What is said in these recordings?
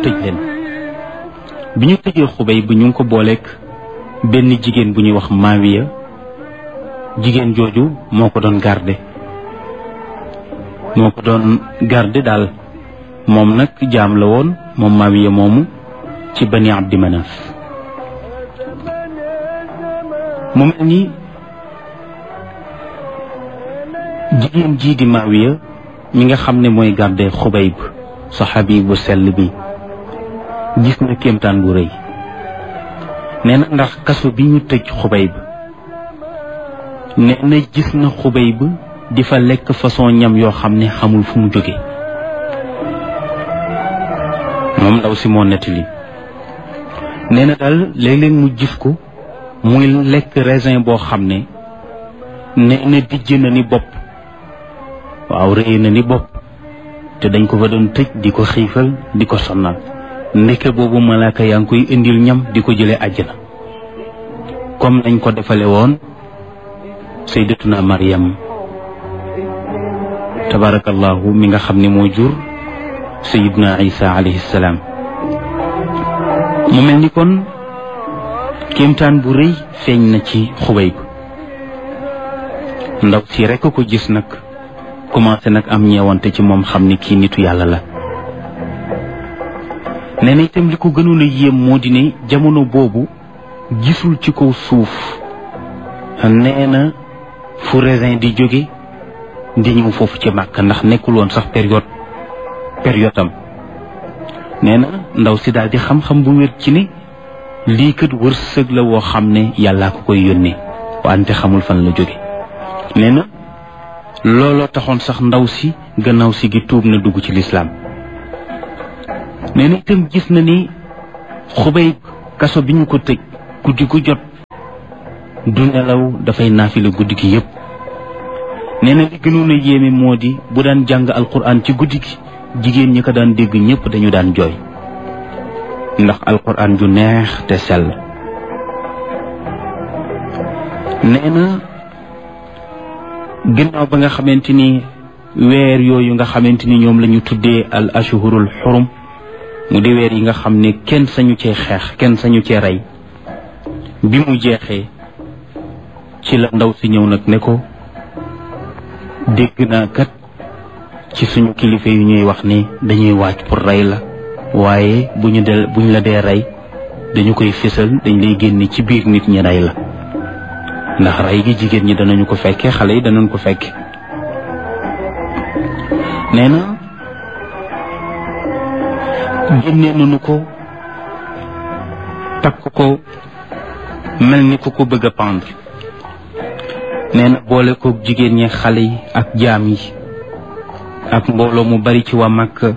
tëj leen bi ñu tëjee Xubayb ñu ngi ko booleeg benn jigéen bu ñuy wax Maawiya jigéen jooju moo ko doon garde daal moom nag jaam la woon moom Maawiya moomu ci Bani Abdi Manaf mu mel ni jigéen jii di Maawiya mi nga xam ne mooy garde Xubayb saxaabi bu sell bi gis na kéemtaan bu rëy nee na ndax kaso bi ñu tëj Xubayb nee na gis na Xubayb di fa lekk façon ñam yoo xam ne xamul fu mu jóge moom ndaw si moo nettali nee na daal léeg-léeg mu gis ko muy lekk raisin boo xam ne nee na dijj na ni bopp waaw rëy na ni bopp te dañ ko fa doon tëj di ko xiifal di ko sonnal ndeke boobu malaaka yaa ngi koy indil ñam di ko jëlee àjjana comme nañ ko defale woon sayyidatuna Maryam tabarakallahu mi nga xam ne moo jur sayyidna Isa alayhi salaam mu mel ni kon kéemtaan bu rëy feeñ na ci Xubayb ndaw si rekk ko gis nag commencé nag am ñeewante ci moom xam ni kii nitu yàlla la nee na itam li ko gënoon a yéem moo di ne jamono boobu gisul ci kaw suuf nee na fu raisin di jóge di ñëw foofu ci Màkka ndax nekkul woon sax période am nee na ndaw si daal di xam-xam bu wér ci ne lii kat wërsëg la woo xam ne yàllaa ko koy yónnee wante xamul fan la jóge nee na looloo taxoon sax ndaw si gannaaw si gi tuub na dugg ci lislaam nee na itam gis na ni Xubayb kaso bi ñu ko tëj guddi gu jot du nelaw dafay naafila guddi gi yépp nee na li gënoon a yéeme moo di bu daan jàng alquran ci guddi gi jigéen ñi ko daan dégg ñépp dañu daan jooy ndax alquran ju neex te sell nee na ginnaaw ba nga xamante ni weer yooyu nga xamante ni ñoom la ñu tuddee al ashhurul xurum mu di weer yi nga xam ne kenn sañu cee xeex kenn sañu cee rey bi mu jeexee ci la ndaw si ñëw nag ne ko dégg naa kat ci suñu kilifa yu ñuy wax ni dañuy waaj pour rey la waaye buñ la dee rey dañu koy fésal dañ lay génne ci biir nit ñi rey la ndax rey gi jigéen ñi danañu ko fekke xale yi danañ ko fekke nee na génne nañu ko takk ko mel ni ku ko bëgg a pendre nee na boole ko jigéen ñi xale yi ak jaam yi ak mbooloo mu bari ci waa Makka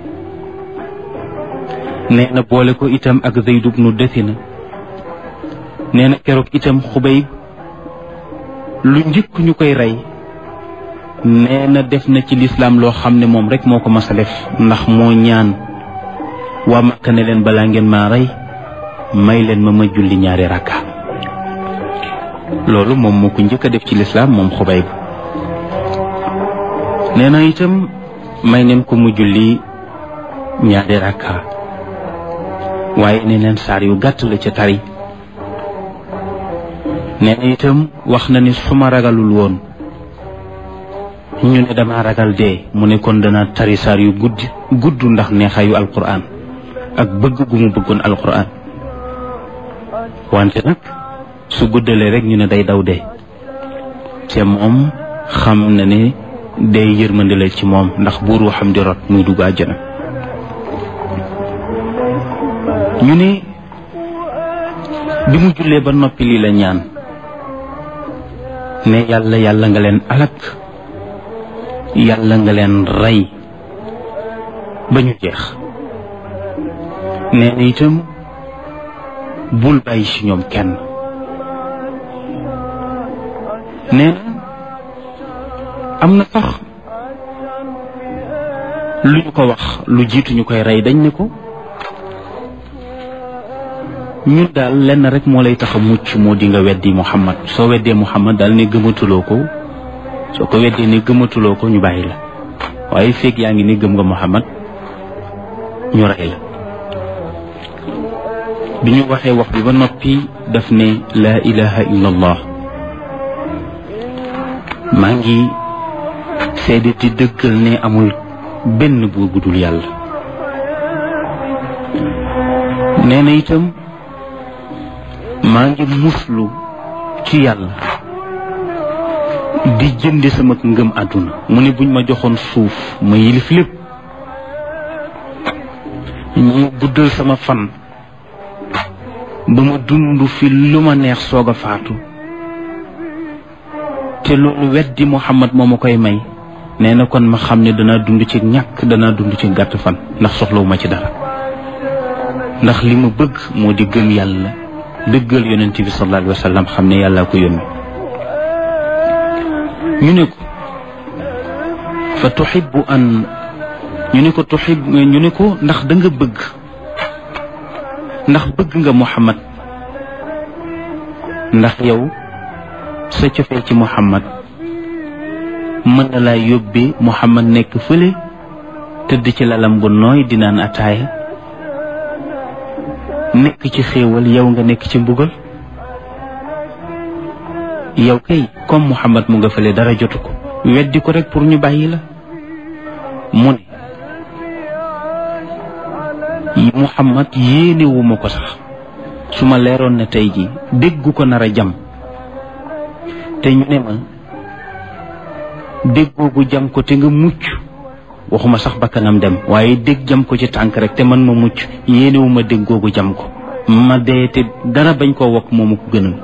nee na boole ko itam ak Zayd ibnu Dathina nee na keroog itam Xubayb lu njëkk ñu koy rey nee na def na ci lislaam loo xam ne moom rek moo ko mas a def ndax moo ñaan waa Makka ne leen balaa ngeen maa rey may leen ma julli 2 rakka loolu moom moo ko njëkk a def ci lislaam moom Xubayb nee na itam may neen ko mu julli 2 rakka waaye ne leen saar yu gàtt la ca tari nee na itam wax na ni su ma ragalul woon ñu ne dama ragal dee mu ne kon dana tari saar yu gudd ndax neexaayu alquran ak bëgg gu mu bëggoon alquran wante nag su guddalee rek ñu ne day daw dee te moom xam na ne day yërmande la ci moom ndax buur waxam di rot muy dugg àjjana ñu ne bi mu jullee ba noppi lii la ñaan ne yàlla nga leen alak yàlla nga leen rey ba ñu jeex nee na itam bul bàyyi ci ñoom kenn nee na am na sax lu ñu ko wax lu jiitu ñu koy rey dañ ne ko ñun daal lenn rek moo lay tax a mucc moo di nga weddi Muhammad soo weddee Muhammad daal ne gëmatuloo ko soo ko weddee ne gëmatuloo ko ñu bàyyi la waaye feeg yaa ngi ne gëm nga Muhammad ñu rey la bi ñu waxee wax bi ba noppi daf ne laa ilaha illa allah maa ngi seede di dëggal ne amul benn buur bu dul yàlla. nee na itam maa ngi muslu ci yàlla di jënde sama ngëm àdduna. mu ne buñ ma joxoon suuf ma yilif lépp, ñu guddal sama fan ba ma dund fi lu ma neex soog a faatu, te loolu weddi Muhammad moo ma koy may, nee na kon ma xam ne danaa dund ci ñàkk, danaa dund ci gàtt fan, ndax soxlawuma ci dara. ndax li ma bëgg moo di gëm yàlla, dëggal yonent bi sallallahu alayhi wa sallam, xam ne yàllaa ko yónni. ñu ne ko fa tuhibbu an ñu ne ko ndax da nga bëgg, ndax bëgg nga Muhammad, ndax yow sa cofee ci Muhammad mën na laa yóbbee Muhammad nekk fële tëdd ci lalam bu nooy di naan ataaya, nekk ci xéewal, yow nga nekk ci mbugal. yow kay comme Muhammad mu nga fële dara jotu ko, weddi ko rek pour ñu bàyyi la. mu ne Muhammad yéenewuma ko sax, su ma leeroon ne tey ji déggu ko nar a jam, te ñu ne ma déggoogu jam ko te nga mucc, waxuma sax bakkanam dem, waaye dégg jam ko ci tànk rek te man ma mucc, yéenewuma déggoogu jam ko, ma dee te dara bañ koo wokk moomu ko gënal.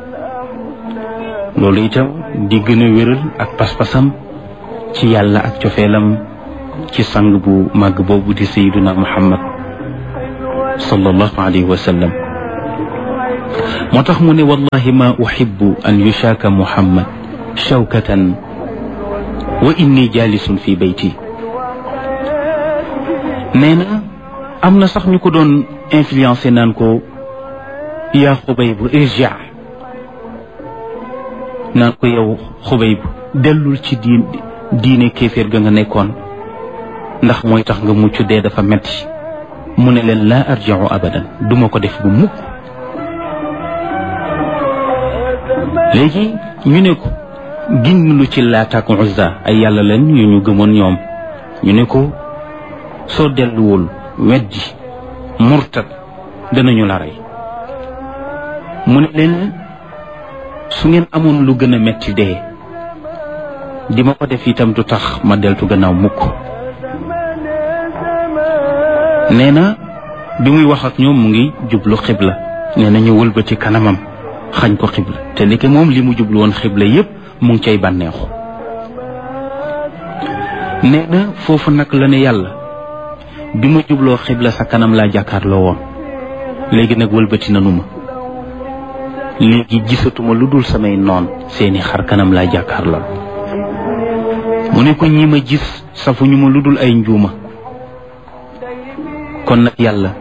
loolu itam di gën a wéral ak pas-pasam ci yàlla ak cofeelam ci sang bu màgg boobu di sayyiduna Muhammad sallallahu alayhi wa sallam. moo tax mu ne wallahi ma uhibbu an yushaaka Muhammad shawkatan wa inni jalisun fi bayti. nee na am na sax ñu ko doon influencé naan ko yaa Xubayb irja, naan ko yow Xubayb dellul ci diine kéeféer ga nga nekkoon, ndax mooy tax nga mucc, dee dafa metti. mu ne leen laa arji'u abadan, duma ko def bu mukk. léegi ñu ne ko giñ lu ci Laat ak Uzza, ay yàlla leen yu ñu gëmoon ñoom. ñu ne ko soo delluwul weddi murtad danañu la rey. mu ne leen su ngeen amoon lu gën a metti dee di ma ko def itam du tax ma deltu gannaaw mukk. nee na bi muy wax ak ñoom mu ngi jublu xibla, nee na ñu wëlbati kanamam xañ ko xibla, te ndeke moom li mu jublu woon xibla yépp mu ngi cay bànneexu. nee na foofu nag la ne yàlla, bi ma jubloo xibla sa kanam laa jàkkaarloo woon, léegi nag wëlbati nanu ma, léegi gisatuma lu dul samay noon, seeni xar kanam laa jàkkaarloo. mu ne ko ñi ma gis safuñu ma lu dul ay njuuma. kon nag yàlla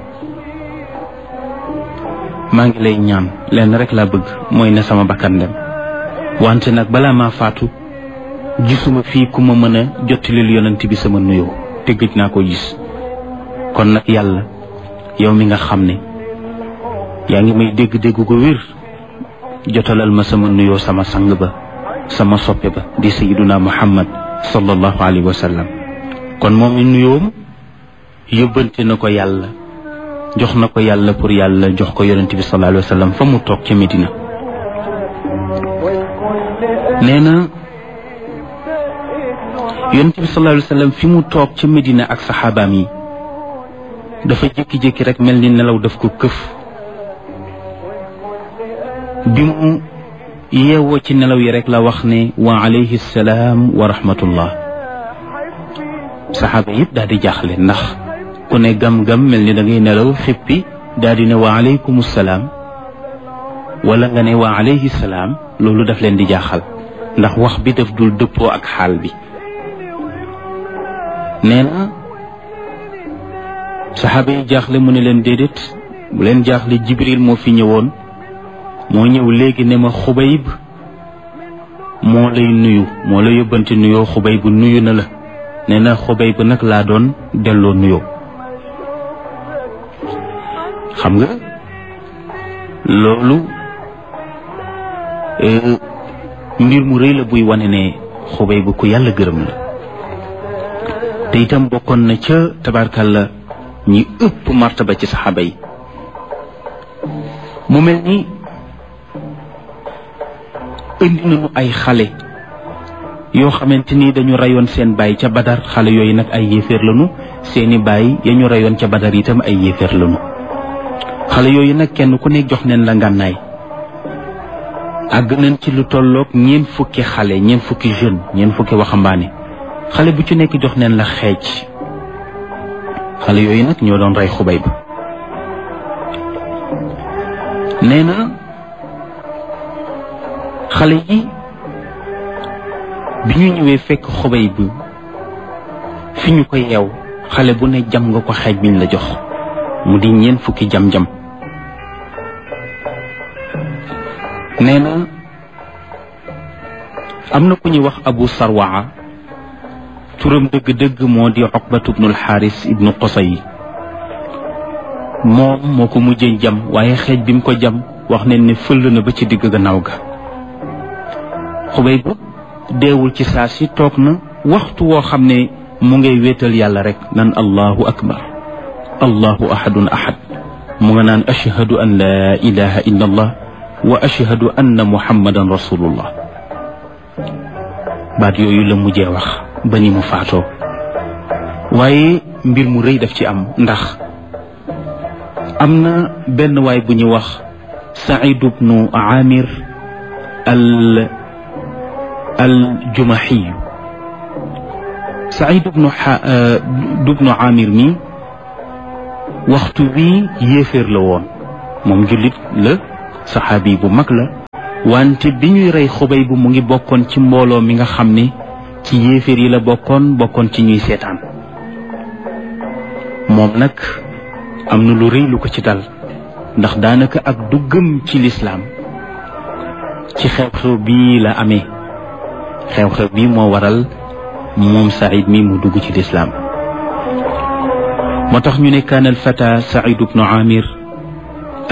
maa ngi lay ñaan lenn rek laa bëgg, mooy ne sama bakkan dem, wante nag balaa maa faatu gisuma fii ku ma mën a jottalil yonent bi sama nuyoo, te gëj naa ko gis. kon nag yàlla yow mi nga xam ne yaa ngi may dégg-dégg ko wér, jotalal ma sama nuyoo sama sang ba, sama soppe ba di sayyiduna Muhammad sallallahu alayhi wa sallam. kon moom mi nuyoom yóbbante na ko yàlla, jox na ko yàlla pour yàlla jox ko yonent bi sallallahu alayhi wa sallam fa mu toog ca Medina. nee na yonent bi sallallahu alayhi wa sallam fi mu toog ca Medina ak saxaabaam yi dafa jékki-jékki rek mel ni nelaw daf ko këf. bi mu yeewoo ci nelaw yi rek la wax ne wa alayhi salaam wa rahmatullah. saxaaba yëpp daal di jaaxle, ndax ku ne gam-gam mel ni da ngay nelaw xippi daal di ne wa alaykum salaam wala nga ne wa alayhi salaam, loolu daf leen di jaaxal, ndax wax bi daf dul dëppoo ak xaal bi. nee na saxaaba yi jaaxle, mu ne leen déedéet bu leen jaaxle, Jibril moo fi ñëwoon, moo ñëw léegi ne ma Xubayb moo lay nuyu, moo la yóbbante nuyoo, Xubayb nuyu na la. nee na Xubayb nag laa doon delloo nuyoo. xam nga loolu mbir mu rëy la buy wane ne Xubayb bu ko yàlla gërëm la te itam bokkoon na ca tabarkalla ñi ëpp martaba ci saxaaba yi. mu mel ni indi nañu ay xale yoo xamante ni dañu rayoon seen baay ca Badar. xale yooyu nag ay yéeféer lañu, seeni baay ya ñu rayoon ca Badar itam ay yéeféer lañu. xale yooyu nag kenn ku nekk jox neen la ngànnaay. àgg nañ ci lu tolloog 4 fukki xale 4 fukki jeune 4 fukki waxambaane. xale bu ci nekk jox neen la xeej. xale yooyu nag ñoo doon rey Xubayb. nee na xale yi bi ñu ñëwee fekk Xubayb fi ñu ko yeew, xale bu ne jam nga ko xeej biñ la jox, mu di 4 fukki jam-jam. nee na am na ku ñuy wax Abu Sarwaa, turam dëgg-dëgg moo di Uqbatu ibnul Xaaris ibnu Qusay. moom moo ko mujjee jam, waaye xeej bi mu ko jam wax nañ ne fëll na ba ci digg gannaaw ga. Xubayb deewul ci saa si, toog na waxtu woo xam ne mu ngay wéetal yàlla rek naan allahu akbar, allahu ahadun ahad. mu nga naan ashhadu an laa ilaha illa allah wa ashhadu anna muhammadan rasulullah. baat yooyu la mujjee wax ba ni mu faatoo. waaye mbir mu rëy daf ci am, ndax am na benn waay bu ñuy wax Saïd ibnu Amir al Jumahiyu. Saïd ibnu Amir mi waxtu wi yéeféer la woon, moom jullit la, saxaabi bu mag la, wante bi ñuy rey Xubayb mu ngi bokkoon ci mbooloo mi nga xam ne ci yéeféer yi la bokkoon ci ñuy seetaan. moom nag am na lu rëy lu ko ci dal, ndax daanaka ak duggam ci lislaam ci xew-xew bii la amee. xew-xew bii moo waral moom Saïd mi mu dugg ci lislaam. moo tax ñu ne kaana al fata Saïd ibnu Amir